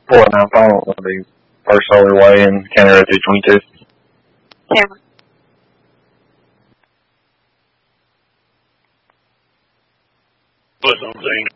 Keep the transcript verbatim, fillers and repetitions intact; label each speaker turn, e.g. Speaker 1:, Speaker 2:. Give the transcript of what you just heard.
Speaker 1: four nine final will be First Solar Way and County Road two twenty-two.
Speaker 2: Camera.
Speaker 3: Put something.